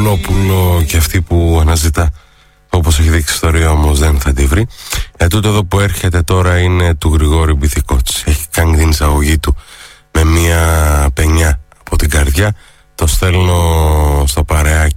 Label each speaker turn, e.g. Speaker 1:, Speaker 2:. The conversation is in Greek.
Speaker 1: Μανολόπουλο και αυτή που αναζητά, όπως έχει δείξει ιστορία, όμως δεν θα τη βρει. Τούτο εδώ που έρχεται τώρα είναι του Γρηγόρη Μπιθικότση. Έχει κάνει την εισαγωγή του με μια πενιά από την καρδιά. Το στέλνω στο παρεάκι